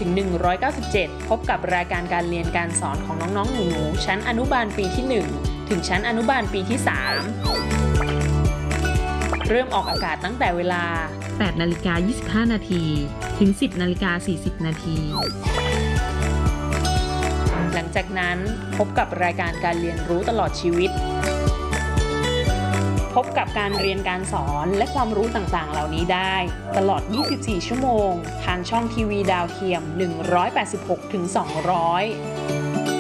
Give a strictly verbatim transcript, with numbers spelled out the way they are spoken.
ถึงหนึ่งร้อยเก้าสิบเจ็ด พบกับรายการการเรียนการสอนของน้องๆหนูๆชั้นอนุบาลปีที่หนึ่งถึงชั้นอนุบาลปีที่สามเริ่มออกอากาศตั้งแต่เวลาแปดนาฬิกายี่สิบห้านาทีถึง สิบนาฬิกาสี่สิบนาทีหลังจากนั้นพบกับรายการการเรียนรู้ตลอดชีวิตพบกับการเรียนการสอนและความรู้ต่างๆเหล่านี้ได้ตลอด ยี่สิบสี่ ชั่วโมงทางช่องทีวีดาวเทียม หนึ่งร้อยแปดสิบหกถึงสองร้อย